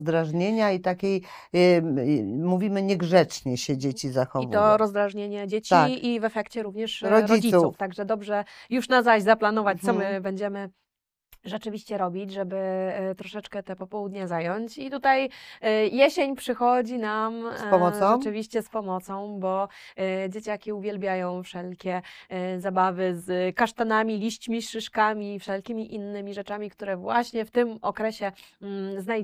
Drażnienia i takiej, mówimy, niegrzecznie się dzieci I zachowują. to rozdrażnienie dzieci Tak. i w efekcie również Rodziców. rodziców. Także dobrze już na zaś zaplanować, co Mhm. my będziemy rzeczywiście robić, żeby troszeczkę te popołudnie zająć. I tutaj jesień przychodzi nam Z pomocą? rzeczywiście z pomocą, bo dzieciaki uwielbiają wszelkie zabawy z kasztanami, liśćmi, szyszkami, wszelkimi innymi rzeczami, które właśnie w tym okresie znajdziemy.